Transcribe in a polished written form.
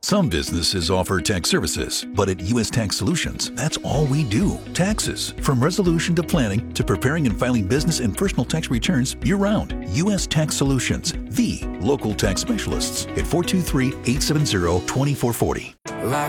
Some businesses offer tax services, but at U.S. Tax Solutions, that's all we do. Taxes. From resolution to planning to preparing and filing business and personal tax returns year-round. U.S. Tax Solutions, the local tax specialists at 423-870-2440. Like